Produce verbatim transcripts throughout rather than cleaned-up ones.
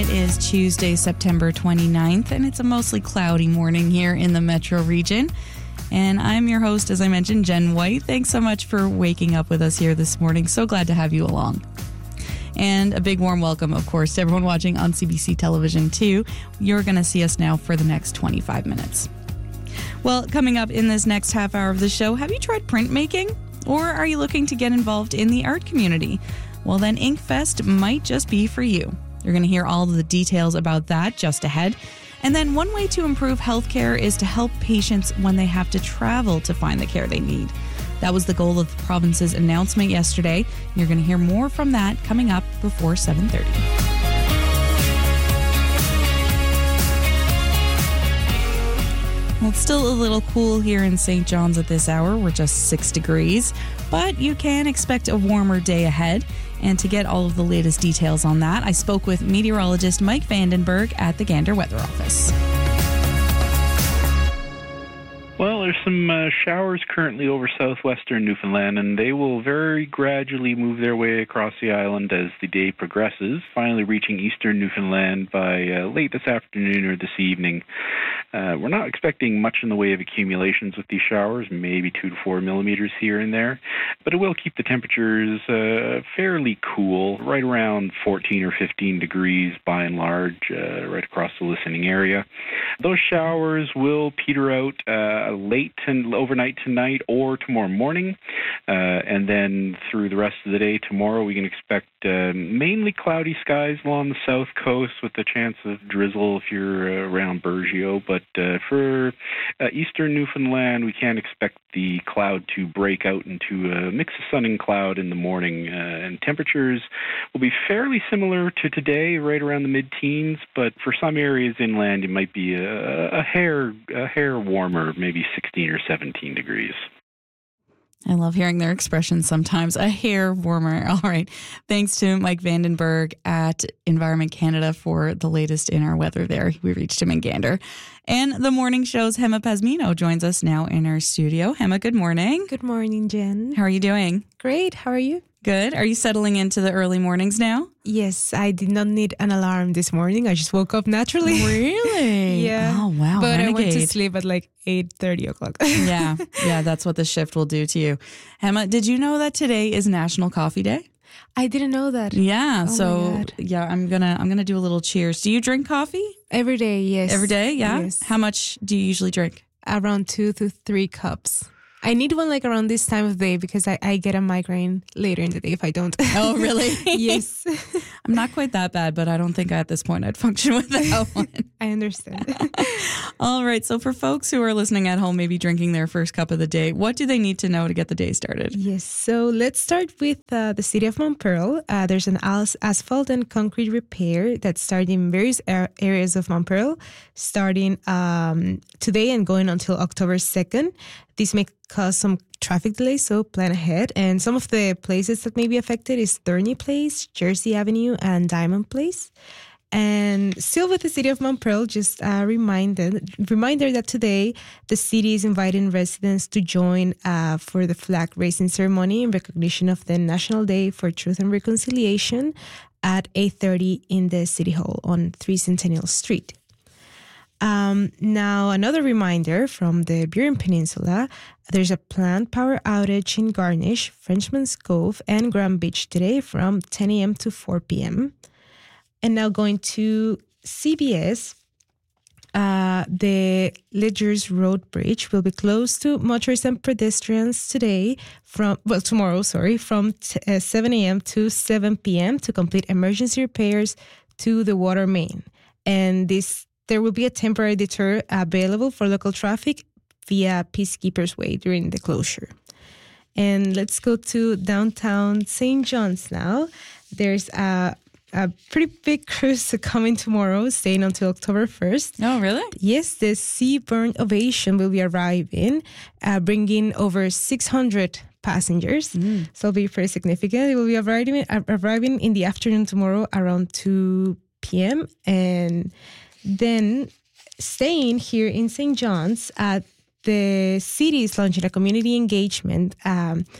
It is Tuesday, September twenty-ninth, and it's a mostly cloudy morning here in the metro region. And I'm your host, as I mentioned, Jen White. Thanks so much for waking up with us here this morning. So glad to have you along. And a big warm welcome, of course, to everyone watching on C B C television, too. You're going to see us now for the next twenty-five minutes. Well, coming up in this next half hour of the show, have you tried printmaking? Or are you looking to get involved in the art community? Well, then Inkfest might just be for you. You're going to hear all of the details about that just ahead. And then one way to improve healthcare is to help patients when they have to travel to find the care they need. That was the goal of the province's announcement yesterday. You're going to hear more from that coming up before seven thirty. Well, it's still a little cool here in Saint John's at this hour. We're just six degrees, but you can expect a warmer day ahead. And to get all of the latest details on that, I spoke with meteorologist Mike Vandenberg at the Gander Weather Office. Well, there's some uh, showers currently over southwestern Newfoundland, and they will very gradually move their way across the island as the day progresses, finally reaching eastern Newfoundland by uh, late this afternoon or this evening. Uh, we're not expecting much in the way of accumulations with these showers, maybe two to four millimeters here and there, but it will keep the temperatures uh, fairly cool, right around fourteen or fifteen degrees by and large, uh, right across the listening area. Those showers will peter out uh, late and overnight tonight or tomorrow morning, uh, and then through the rest of the day tomorrow we can expect uh, mainly cloudy skies along the south coast with the chance of drizzle if you're uh, around Burgeo, but uh, for uh, eastern Newfoundland we can't expect the cloud to break out into a mix of sun and cloud in the morning, uh, and temperatures will be fairly similar to today, right around the mid-teens, but for some areas inland it might be a, a hair a hair warmer, maybe sixteen or seventeen degrees. I love hearing their expressions sometimes. A hair warmer. All right. Thanks to Mike Vandenberg at Environment Canada for the latest in our weather there. We reached him in Gander. And the morning show's Hema Pasmino joins us now in our studio. Hema, good morning. Good morning, Jen. How are you doing? Great. How are you? Good. Are you settling into the early mornings now? Yes, I did not need an alarm this morning. I just woke up naturally. Really? Yeah. Oh, wow. But Renegade. I went to sleep at like eight thirty o'clock. yeah. Yeah, that's what the shift will do to you. Hema, did you know that today is National Coffee Day? I didn't know that. Yeah. Oh so, yeah, I'm going to I'm going to do a little cheers. Do you drink coffee? Every day, yes. Every day? Yeah. Yes. How much do you usually drink? Around two to three cups. I need one like around this time of day because I, I get a migraine later in the day if I don't. Oh, really? Yes. I'm not quite that bad, but I don't think at this point I'd function without one. I understand. All right. So for folks who are listening at home, maybe drinking their first cup of the day, what do they need to know to get the day started? Yes. So let's start with uh, the city of Montpearl. Uh, there's an as- asphalt and concrete repair that's starting in various er- areas of Montpearl, starting um, today and going until October second. This may cause some traffic delays, so plan ahead. And some of the places that may be affected is Thurney Place, Jersey Avenue, and Diamond Place. And still with the city of Montpearl, just a reminder, reminder that today the city is inviting residents to join uh, for the flag raising ceremony in recognition of the National Day for Truth and Reconciliation at eight thirty in the City Hall on three Centennial Street. Um, now, another reminder from the Burin Peninsula, there's a planned power outage in Garnish, Frenchman's Cove, and Grand Beach today from ten a.m. to four p.m. And now going to C B S, uh, the Ledgers Road Bridge will be closed to motorists and pedestrians today from, well, tomorrow, sorry, from t- uh, seven a.m. to seven p.m. to complete emergency repairs to the water main. And this There will be a temporary deter available for local traffic via Peacekeepers Way during the closure. And let's go to downtown Saint John's now. There's a, a pretty big cruise coming tomorrow, staying until October first. Oh, really? Yes, the Seaburn Ovation will be arriving, uh, bringing over six hundred passengers. Mm. So it'll be pretty significant. It will be arriving, arriving in the afternoon tomorrow around two p.m. And then staying here in Saint John's, uh, the city is launching a community engagement um,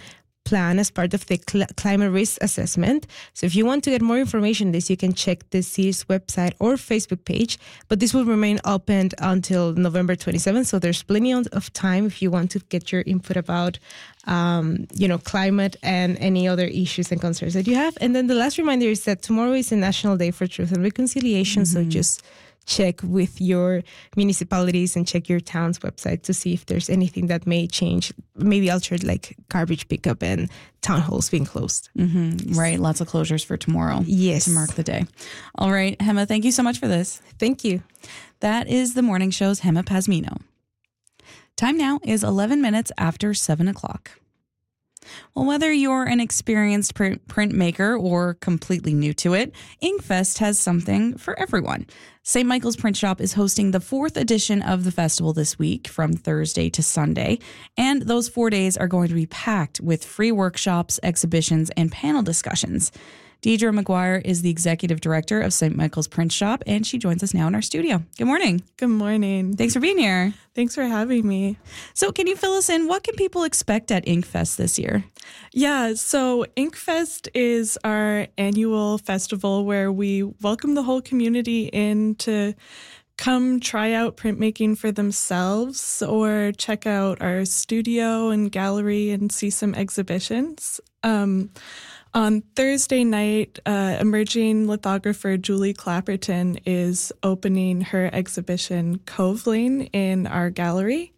plan as part of the cl- climate risk assessment. So if you want to get more information on this, you can check the city's website or Facebook page. But this will remain open until November twenty-seventh. So there's plenty of time if you want to get your input about, um, you know, climate and any other issues and concerns that you have. And then the last reminder is that tomorrow is a National Day for Truth and Reconciliation. Mm-hmm. So just check with your municipalities and check your town's website to see if there's anything that may change, maybe altered, like garbage pickup and town halls being closed. Mm-hmm. Right. Lots of closures for tomorrow. Yes. To mark the day. All right. Hema, thank you so much for this. Thank you. That is the morning show's Hema Pazmino. Time now is eleven minutes after seven o'clock. Well, whether you're an experienced print printmaker or completely new to it, Inkfest has something for everyone. Saint Michael's Print Shop is hosting the fourth edition of the festival this week from Thursday to Sunday, and those four days are going to be packed with free workshops, exhibitions, and panel discussions. Deidre McGuire is the executive director of Saint Michael's Print Shop, and she joins us now in our studio. Good morning. Good morning. Thanks for being here. Thanks for having me. So can you fill us in? What can people expect at Inkfest this year? Yeah, so Inkfest is our annual festival where we welcome the whole community in to come try out printmaking for themselves or check out our studio and gallery and see some exhibitions. Um, On Thursday night, uh, emerging lithographer Julie Clapperton is opening her exhibition Coveling in our gallery.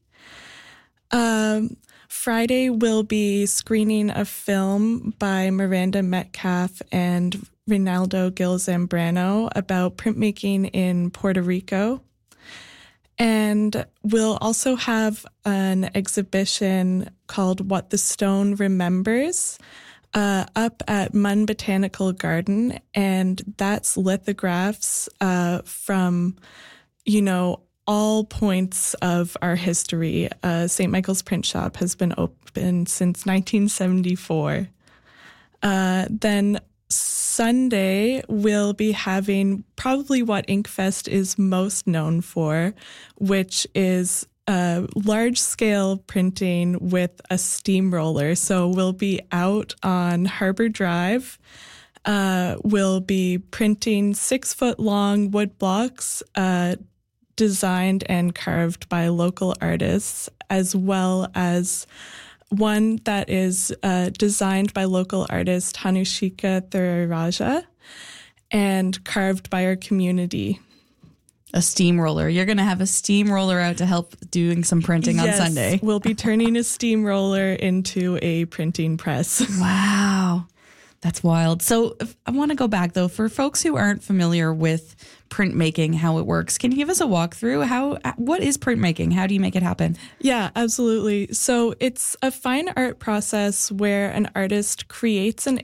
Um, Friday, we'll be screening a film by Miranda Metcalf and Rinaldo Gil Zambrano about printmaking in Puerto Rico. And we'll also have an exhibition called What the Stone Remembers, Uh, up at Munn Botanical Garden, and that's lithographs uh, from, you know, all points of our history. Uh, Saint Michael's Print Shop has been open since nineteen seventy-four. Uh, then Sunday, we'll be having probably what Inkfest is most known for, which is Uh, large-scale printing with a steamroller. So we'll be out on Harbor Drive. Uh, we'll be printing six-foot-long wood blocks uh, designed and carved by local artists, as well as one that is uh, designed by local artist Hanushika Thuriraja and carved by our community. A steamroller. You're going to have a steamroller out to help doing some printing yes, on Sunday. We'll be turning a steamroller into a printing press. Wow. That's wild. So if, I want to go back, though, for folks who aren't familiar with printmaking, how it works. Can you give us a walkthrough? How, what is printmaking? How do you make it happen? Yeah, absolutely. So it's a fine art process where an artist creates an